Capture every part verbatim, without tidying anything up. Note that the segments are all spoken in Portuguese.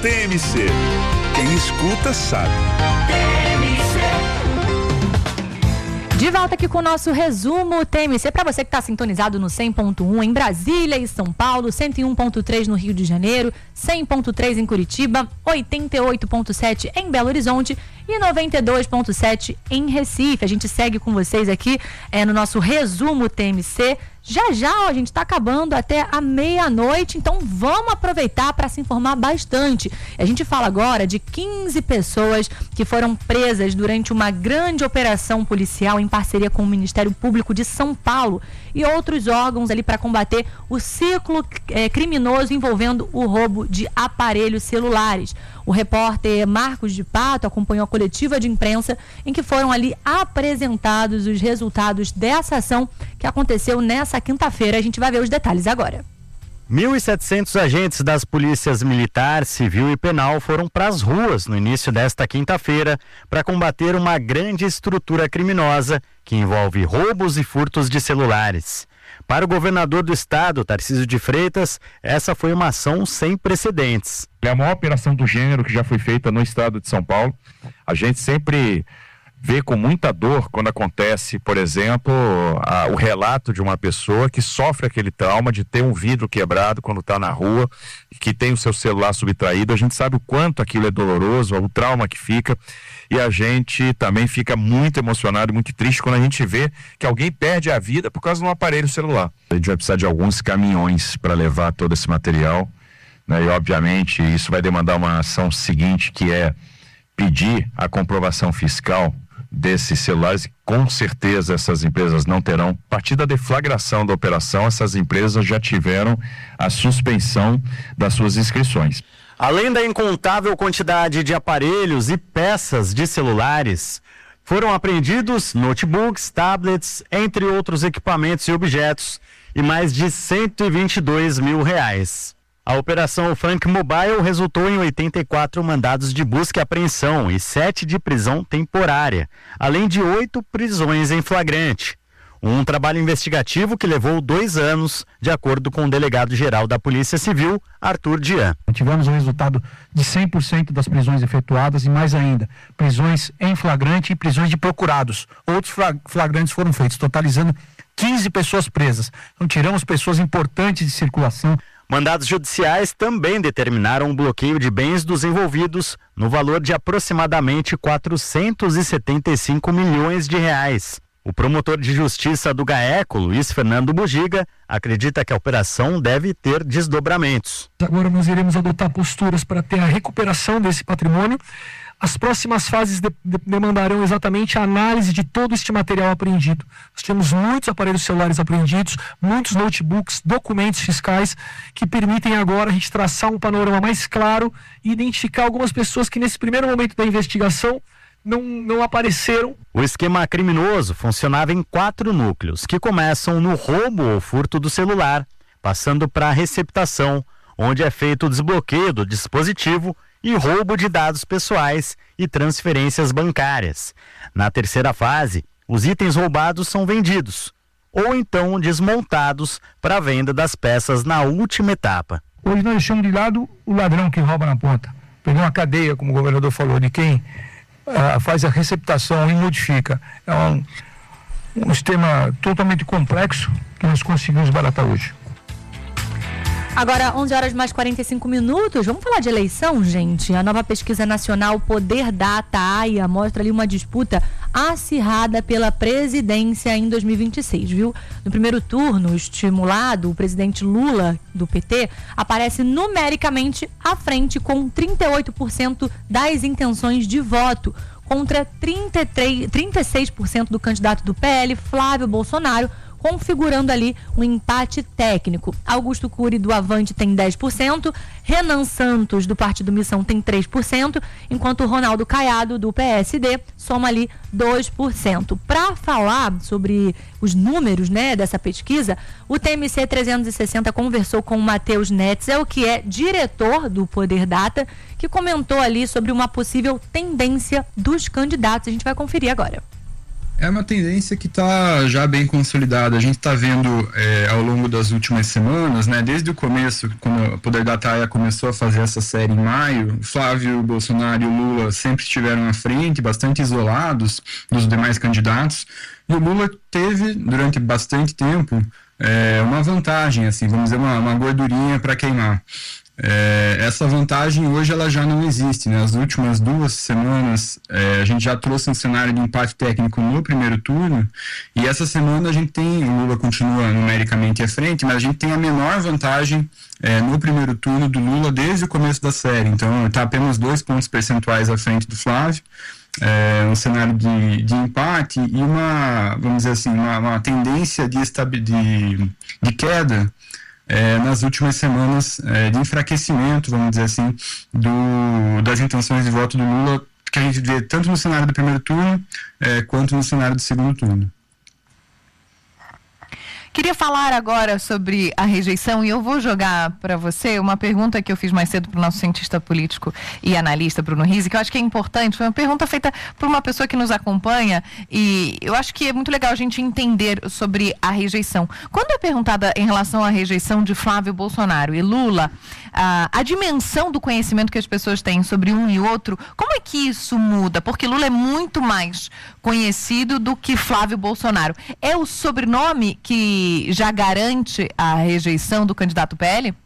T M C. Quem escuta sabe. De volta aqui com o nosso resumo T M C, para você que está sintonizado no cem ponto um em Brasília e São Paulo, cento e um ponto três no Rio de Janeiro, cem ponto três em Curitiba, oitenta e oito ponto sete em Belo Horizonte e noventa e dois ponto sete em Recife. A gente segue com vocês aqui é, no nosso resumo T M C. Já já, ó, a gente está acabando até a meia-noite, então vamos aproveitar para se informar bastante. A gente fala agora de quinze pessoas que foram presas durante uma grande operação policial em parceria com o Ministério Público de São Paulo e outros órgãos ali para combater o ciclo é, criminoso envolvendo o roubo de aparelhos celulares. O repórter Marcos de Pato acompanhou a coletiva de imprensa em que foram ali apresentados os resultados dessa ação que aconteceu nessa quinta-feira. A gente vai ver os detalhes agora. mil e setecentos agentes das polícias militar, civil e penal foram para as ruas no início desta quinta-feira para combater uma grande estrutura criminosa que envolve roubos e furtos de celulares. Para o governador do estado, Tarcísio de Freitas, essa foi uma ação sem precedentes. É a maior operação do gênero que já foi feita no estado de São Paulo. A gente sempre vê com muita dor quando acontece, por exemplo, a, o relato de uma pessoa que sofre aquele trauma de ter um vidro quebrado quando está na rua, que tem o seu celular subtraído. A gente sabe o quanto aquilo é doloroso, o trauma que fica, e a gente também fica muito emocionado, muito triste quando a gente vê que alguém perde a vida por causa de um aparelho celular. A gente vai precisar de alguns caminhões para levar todo esse material, né? E obviamente isso vai demandar uma ação seguinte, que é pedir a comprovação fiscal desses celulares. Com certeza essas empresas não terão. A partir da deflagração da operação, essas empresas já tiveram a suspensão das suas inscrições. Além da incontável quantidade de aparelhos e peças de celulares, foram apreendidos notebooks, tablets, entre outros equipamentos e objetos, e mais de cento e vinte e dois mil reais. A operação Frank Mobile resultou em oitenta e quatro mandados de busca e apreensão e sete de prisão temporária, além de oito prisões em flagrante. Um trabalho investigativo que levou dois anos, de acordo com o delegado-geral da Polícia Civil, Arthur Dian. Tivemos o resultado de cem por cento das prisões efetuadas e mais ainda, prisões em flagrante e prisões de procurados. Outros flagrantes foram feitos, totalizando quinze pessoas presas. Então tiramos pessoas importantes de circulação. Mandados judiciais também determinaram o bloqueio de bens dos envolvidos no valor de aproximadamente quatrocentos e setenta e cinco milhões de reais. O promotor de justiça do GAECO, Luiz Fernando Bugiga, acredita que a operação deve ter desdobramentos. Agora nós iremos adotar posturas para ter a recuperação desse patrimônio. As próximas fases de, de, demandarão exatamente a análise de todo este material apreendido. Nós temos muitos aparelhos celulares apreendidos, muitos notebooks, documentos fiscais que permitem agora a gente traçar um panorama mais claro e identificar algumas pessoas que nesse primeiro momento da investigação não, não apareceram. O esquema criminoso funcionava em quatro núcleos, que começam no roubo ou furto do celular, passando para a receptação, onde é feito o desbloqueio do dispositivo e roubo de dados pessoais e transferências bancárias. Na terceira fase, os itens roubados são vendidos, ou então desmontados para a venda das peças na última etapa. Hoje nós deixamos de lado o ladrão que rouba na ponta. Pegou uma cadeia, como o governador falou, de quem uh, faz a receptação e modifica. É um, um sistema totalmente complexo que nós conseguimos baratar hoje. Agora, onze horas mais quarenta e cinco minutos, vamos falar de eleição, gente? A nova pesquisa nacional Poder Data A I A mostra ali uma disputa acirrada pela presidência em dois mil e vinte e seis, viu? No primeiro turno, estimulado, o presidente Lula, do P T, aparece numericamente à frente com trinta e oito por cento das intenções de voto, contra trinta e três, trinta e seis por cento do candidato do P L, Flávio Bolsonaro, configurando ali um empate técnico. Augusto Cury, do Avante, tem dez por cento, Renan Santos, do Partido Missão, tem três por cento, enquanto Ronaldo Caiado, do P S D, soma ali dois por cento. Para falar sobre os números, né, dessa pesquisa, o T M C trezentos e sessenta conversou com o Matheus Netzel, que é diretor do Poder Data, que comentou ali sobre uma possível tendência dos candidatos. A gente vai conferir agora. É uma tendência que está já bem consolidada. A gente está vendo é, ao longo das últimas semanas, né, desde o começo, quando o Poder da Ataia começou a fazer essa série em maio, Flávio Bolsonaro e o Lula sempre estiveram à frente, bastante isolados dos demais candidatos, e o Lula teve, durante bastante tempo, é, uma vantagem, assim, vamos dizer, uma, uma gordurinha para queimar. É, essa vantagem hoje ela já não existe, né? Nas últimas duas semanas é, a gente já trouxe um cenário de empate técnico no primeiro turno, e essa semana a gente tem, o Lula continua numericamente à frente, mas a gente tem a menor vantagem é, no primeiro turno do Lula desde o começo da série. Então está apenas dois pontos percentuais à frente do Flávio. É um cenário de, de empate e uma, vamos dizer assim, uma, uma tendência de, de, de queda É, nas últimas semanas é, de enfraquecimento, vamos dizer assim, do, das intenções de voto do Lula, que a gente vê tanto no cenário do primeiro turno é, quanto no cenário do segundo turno. Queria falar agora sobre a rejeição e eu vou jogar para você uma pergunta que eu fiz mais cedo para o nosso cientista político e analista Bruno Rizzi, que eu acho que é importante. Foi uma pergunta feita por uma pessoa que nos acompanha e eu acho que é muito legal a gente entender sobre a rejeição. Quando é perguntada em relação à rejeição de Flávio Bolsonaro e Lula, a, a dimensão do conhecimento que as pessoas têm sobre um e outro, como é que isso muda? Porque Lula é muito mais conhecido do que Flávio Bolsonaro. É o sobrenome que já garante a rejeição do candidato P L?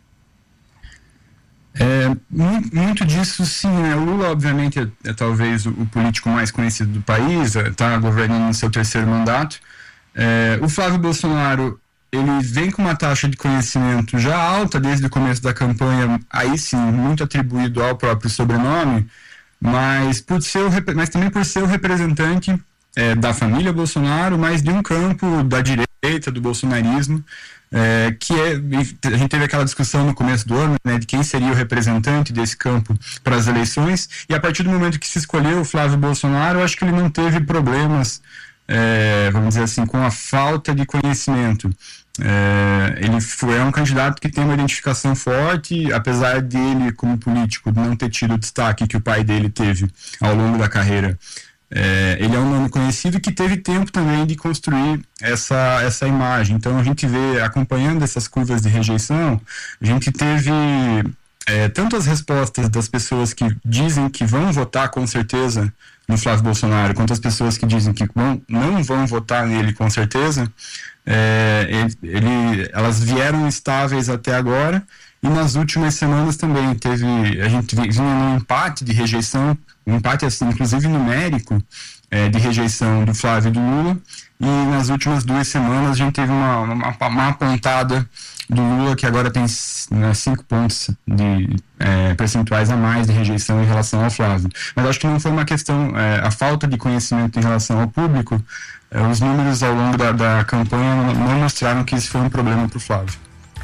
É, muito, muito disso sim, né? O Lula obviamente é, é talvez o, o político mais conhecido do país, está governando no seu terceiro mandato. É, o Flávio Bolsonaro, ele vem com uma taxa de conhecimento já alta desde o começo da campanha, aí sim, muito atribuído ao próprio sobrenome, mas, por ser o, mas também por ser o representante é, da família Bolsonaro, mas de um campo da direita, do bolsonarismo, é, que é, a gente teve aquela discussão no começo do ano, né, de quem seria o representante desse campo para as eleições, e a partir do momento que se escolheu o Flávio Bolsonaro, eu acho que ele não teve problemas, é, vamos dizer assim, com a falta de conhecimento. É, ele foi, é um candidato que tem uma identificação forte, apesar dele, como político, não ter tido o destaque que o pai dele teve ao longo da carreira. É, ele é um nome conhecido que teve tempo também de construir essa, essa imagem. Então a gente vê, acompanhando essas curvas de rejeição, a gente teve é, tanto as respostas das pessoas que dizem que vão votar com certeza no Flávio Bolsonaro, quanto as pessoas que dizem que vão, não vão votar nele com certeza. É, ele, ele, elas vieram estáveis até agora, e nas últimas semanas também teve, a gente vinha num empate de rejeição, um empate assim, inclusive numérico, é, de rejeição do Flávio e do Lula, e nas últimas duas semanas a gente teve uma, uma, uma apontada do Lula, que agora tem, né, cinco pontos de, é, percentuais a mais de rejeição em relação ao Flávio. Mas acho que não foi uma questão, é, a falta de conhecimento em relação ao público, é, os números ao longo da, da campanha não, não mostraram que isso foi um problema para o Flávio.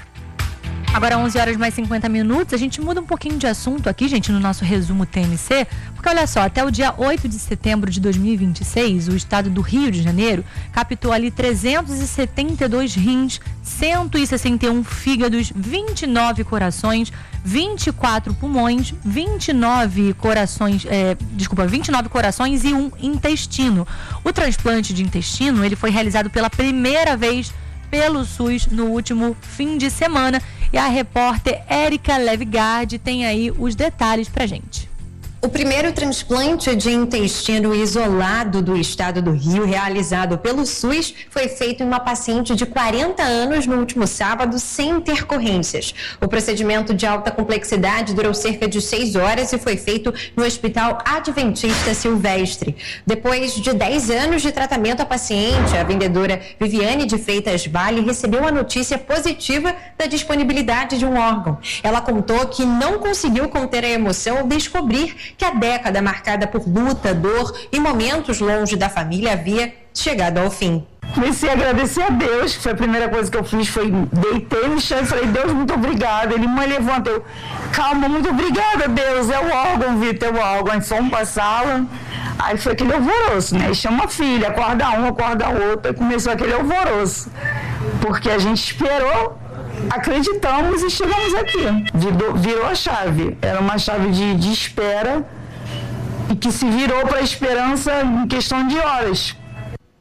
Agora onze horas mais cinquenta minutos, a gente muda um pouquinho de assunto aqui, gente, no nosso resumo T M C, porque olha só, até o dia oito de setembro de dois mil e vinte e seis, o estado do Rio de Janeiro captou ali trezentos e setenta e dois rins, cento e sessenta e um fígados, vinte e nove corações, vinte e quatro pulmões, vinte e nove corações, é, desculpa, vinte e nove corações e um intestino. O transplante de intestino, ele foi realizado pela primeira vez pelo SUS no último fim de semana, e a repórter Érica Levigard tem aí os detalhes pra gente. O primeiro transplante de intestino isolado do estado do Rio, realizado pelo SUS, foi feito em uma paciente de quarenta anos no último sábado, sem intercorrências. O procedimento de alta complexidade durou cerca de seis horas e foi feito no Hospital Adventista Silvestre. Depois de dez anos de tratamento, a paciente, a vendedora Viviane de Freitas Vale, recebeu a notícia positiva da disponibilidade de um órgão. Ela contou que não conseguiu conter a emoção ao descobrir que a década marcada por luta, dor e momentos longe da família havia chegado ao fim. Comecei a agradecer a Deus, que foi a primeira coisa que eu fiz, foi deitei no chão e falei, Deus, muito obrigada. Ele, mãe, levanta, eu, calma, muito obrigada, Deus, é o órgão, Vitor, é o órgão. Aí fomos pra sala, aí foi aquele alvoroço, né? E chama a filha, acorda um, acorda outro, aí começou aquele alvoroço, porque a gente esperou, acreditamos e chegamos aqui. Virou, virou a chave. Era uma chave de, de espera e que se virou para a esperança em questão de horas.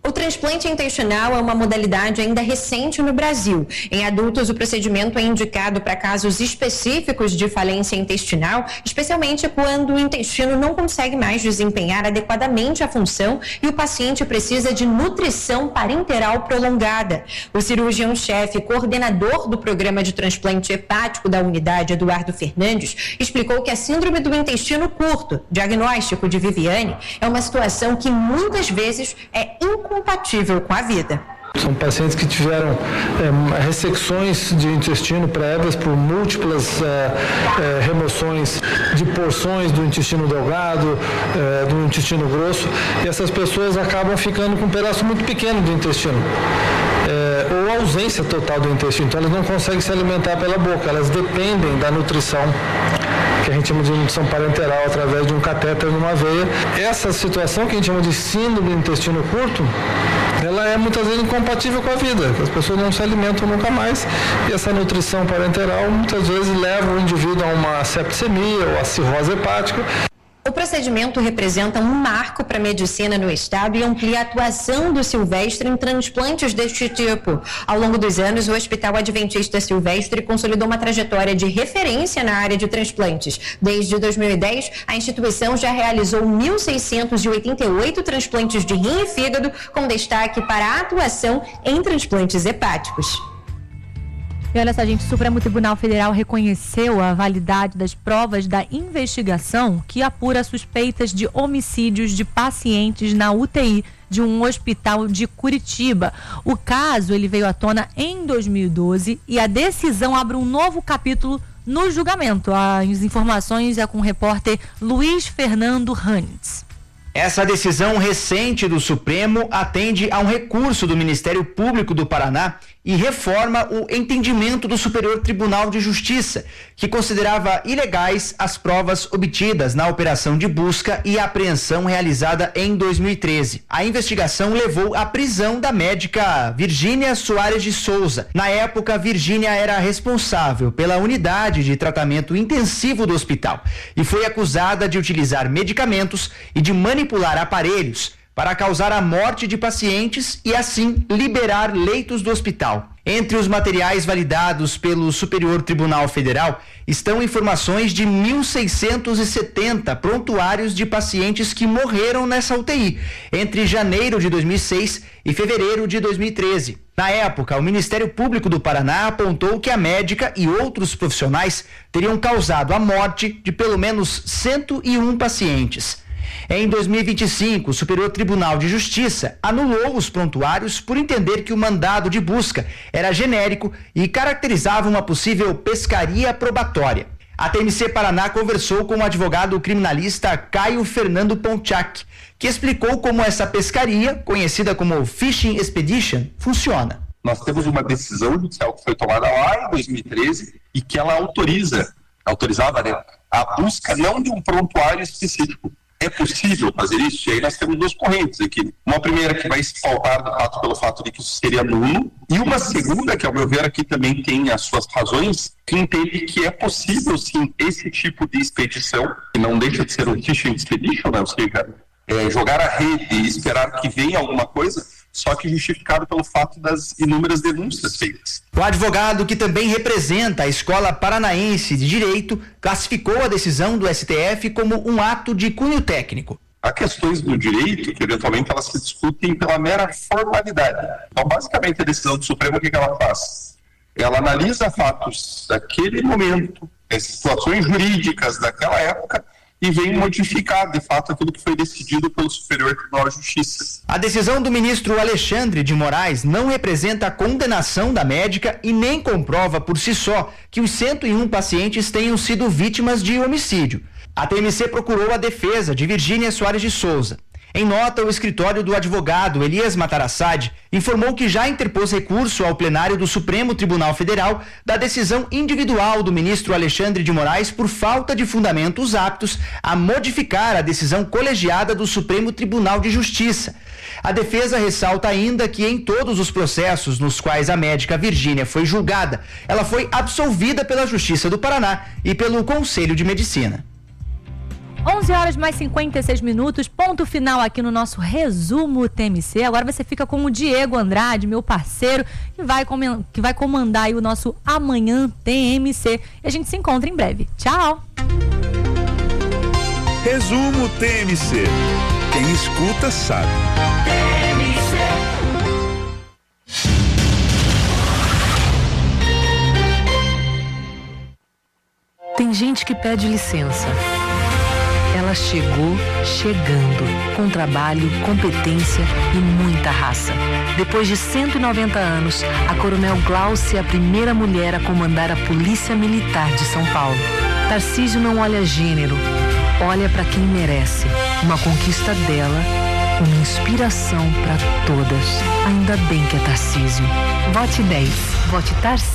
O transplante intestinal é uma modalidade ainda recente no Brasil. Em adultos, o procedimento é indicado para casos específicos de falência intestinal, especialmente quando o intestino não consegue mais desempenhar adequadamente a função e o paciente precisa de nutrição parenteral prolongada. O cirurgião-chefe, coordenador do programa de transplante hepático da unidade, Eduardo Fernandes, explicou que a síndrome do intestino curto, diagnóstico de Viviane, é uma situação que muitas vezes é incompatível compatível com a vida. São pacientes que tiveram é, ressecções de intestino prévias por múltiplas é, é, remoções de porções do intestino delgado, é, do intestino grosso, e essas pessoas acabam ficando com um pedaço muito pequeno do intestino. É, ou ausência total do intestino, então elas não conseguem se alimentar pela boca, elas dependem da nutrição, que a gente chama de nutrição parenteral, através de um catéter numa veia. Essa situação que a gente chama de síndrome do intestino curto, ela é muitas vezes incompatível com a vida, as pessoas não se alimentam nunca mais, e essa nutrição parenteral muitas vezes leva o indivíduo a uma septicemia ou a cirrose hepática. O procedimento representa um marco para a medicina no estado e amplia a atuação do Silvestre em transplantes deste tipo. Ao longo dos anos, o Hospital Adventista Silvestre consolidou uma trajetória de referência na área de transplantes. Desde dois mil e dez, a instituição já realizou mil seiscentos e oitenta e oito transplantes de rim e fígado, com destaque para a atuação em transplantes hepáticos. E olha só, gente, o Supremo Tribunal Federal reconheceu a validade das provas da investigação que apura suspeitas de homicídios de pacientes na U T I de um hospital de Curitiba. O caso ele veio à tona em dois mil e doze e a decisão abre um novo capítulo no julgamento. As informações é com o repórter Luiz Fernando Hanitz. Essa decisão recente do Supremo atende a um recurso do Ministério Público do Paraná e reforma o entendimento do Superior Tribunal de Justiça, que considerava ilegais as provas obtidas na operação de busca e apreensão realizada em dois mil e treze. A investigação levou à prisão da médica Virgínia Soares de Souza. Na época, Virgínia era responsável pela unidade de tratamento intensivo do hospital e foi acusada de utilizar medicamentos e de manipular aparelhos para causar a morte de pacientes e, assim, liberar leitos do hospital. Entre os materiais validados pelo Superior Tribunal Federal estão informações de mil seiscentos e setenta prontuários de pacientes que morreram nessa U T I, entre janeiro de dois mil e seis e fevereiro de dois mil e treze. Na época, o Ministério Público do Paraná apontou que a médica e outros profissionais teriam causado a morte de pelo menos cento e um pacientes. Em dois mil e vinte e cinco, o Superior Tribunal de Justiça anulou os prontuários por entender que o mandado de busca era genérico e caracterizava uma possível pescaria probatória. A T M C Paraná conversou com o advogado criminalista Caio Fernando Pontiac, que explicou como essa pescaria, conhecida como Fishing Expedition, funciona. Nós temos uma decisão judicial que foi tomada lá em dois mil e treze e que ela autoriza, autorizava, né, a busca não de um prontuário específico. É possível fazer isso? E aí nós temos duas correntes aqui. Uma primeira que vai se faltar do fato pelo fato de que isso seria nulo, e uma segunda, que ao meu ver aqui também tem as suas razões, que entende que é possível sim esse tipo de expedição, que não deixa de ser um fishing expedition, né? Ou seja, é, jogar a rede e esperar que venha alguma coisa, só que justificado pelo fato das inúmeras denúncias feitas. O advogado, que também representa a Escola Paranaense de Direito, classificou a decisão do S T F como um ato de cunho técnico. Há questões do direito que, eventualmente, elas se discutem pela mera formalidade. Então, basicamente, a decisão do Supremo, o que ela faz? Ela analisa fatos daquele momento, as situações jurídicas daquela época, e vem modificar, de fato, aquilo que foi decidido pelo Superior Tribunal de Justiça. A decisão do ministro Alexandre de Moraes não representa a condenação da médica e nem comprova por si só que os cento e um pacientes tenham sido vítimas de homicídio. A T M C procurou a defesa de Virgínia Soares de Souza. Em nota, o escritório do advogado Elias Matarassad informou que já interpôs recurso ao plenário do Supremo Tribunal Federal da decisão individual do ministro Alexandre de Moraes por falta de fundamentos aptos a modificar a decisão colegiada do Supremo Tribunal de Justiça. A defesa ressalta ainda que em todos os processos nos quais a médica Virgínia foi julgada, ela foi absolvida pela Justiça do Paraná e pelo Conselho de Medicina. onze horas mais cinquenta e seis minutos, ponto final aqui no nosso resumo T M C. Agora você fica com o Diego Andrade, meu parceiro, que vai, comen- que vai comandar aí o nosso Amanhã T M C. E a gente se encontra em breve. Tchau! Resumo T M C. Quem escuta sabe. Tem gente que pede licença. Ela chegou chegando, com trabalho, competência e muita raça. Depois de cento e noventa anos, a Coronel Glaucia é a primeira mulher a comandar a Polícia Militar de São Paulo. Tarcísio não olha gênero, olha para quem merece. Uma conquista dela, uma inspiração para todas. Ainda bem que é Tarcísio. Vote dez. Vote Tarcísio.